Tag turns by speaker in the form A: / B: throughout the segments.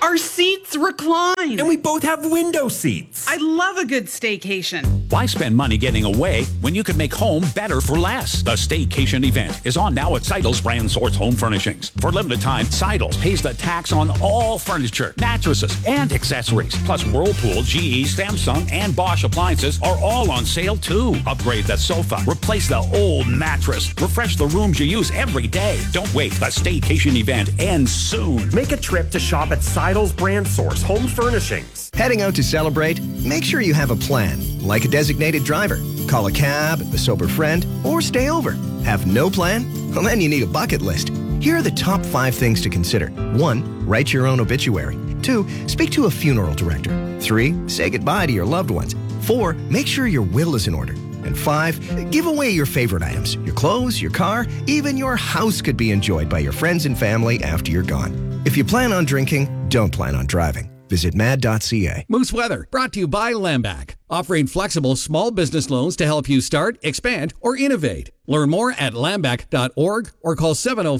A: Our seats recline.
B: And we both have window seats.
A: I love a good staycation.
C: Why spend money getting away when you could make home better for less? The Staycation event is on now at Seidel's Brand Source Home Furnishings. For limited time, Seidel's pays the tax on all furniture, mattresses, and accessories. Plus, Whirlpool, GE, Samsung, and Bosch appliances are all on sale too. Upgrade the sofa, replace the old mattress, refresh the rooms you use every day. Don't wait, the Staycation event ends soon.
B: Make a trip to shop at Seidel's Brand Source Home Furnishings.
D: Heading out to celebrate? Make sure you have a plan, like a designated driver. Call a cab, a sober friend, or stay over. Have no plan? Well, then you need a bucket list. Here are the top 5 things to consider. 1, write your own obituary. 2, speak to a funeral director. 3, say goodbye to your loved ones. 4, make sure your will is in order. And 5, give away your favorite items. Your clothes, your car, even your house could be enjoyed by your friends and family after you're gone. If you plan on drinking, don't plan on driving. Visit mad.ca.
E: Moose Weather, brought to you by Lambac, offering flexible small business loans to help you start, expand, or innovate. Learn more at lambac.org or call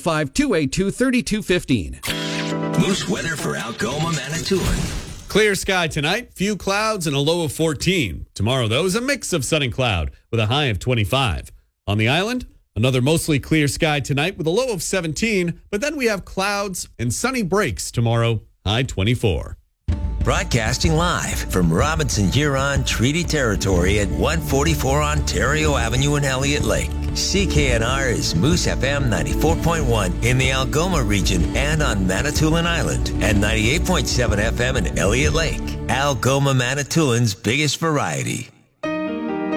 E: 705-282-3215.
F: Moose Weather for Algoma, Manitoulin.
G: Clear sky tonight, few clouds and a low of 14. Tomorrow, though, is a mix of sun and cloud with a high of 25. On the island, another mostly clear sky tonight with a low of 17, but then we have clouds and sunny breaks tomorrow, high 24.
F: Broadcasting live from Robinson Huron Treaty Territory at 144 Ontario Avenue in Elliott Lake. CKNR is Moose FM 94.1 in the Algoma region and on Manitoulin Island, and 98.7 FM in Elliott Lake. Algoma, Manitoulin's biggest variety.